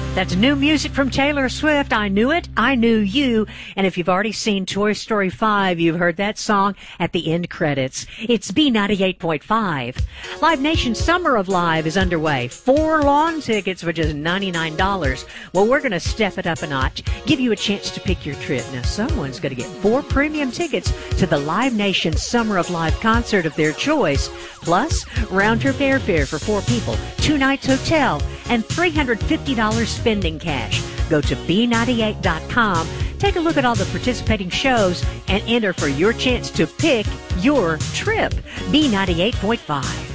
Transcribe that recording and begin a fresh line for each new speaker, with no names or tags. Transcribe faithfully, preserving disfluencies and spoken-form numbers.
That's new music from Taylor Swift. I Knew It, I Knew You. And if you've already seen Toy Story five, you've heard that song at the end credits. It's B ninety-eight point five. Live Nation Summer of Live is underway. Four lawn tickets for just ninety-nine dollars. Well, we're going to step it up a notch, give you a chance to pick your trip. Now, someone's going to get four premium tickets to the Live Nation Summer of Live concert of their choice, plus round-trip airfare for four people, two nights hotel, and three hundred fifty dollars spending cash. Go to B ninety-eight dot com, take a look at all the participating shows, and enter for your chance to pick your trip. B ninety-eight point five.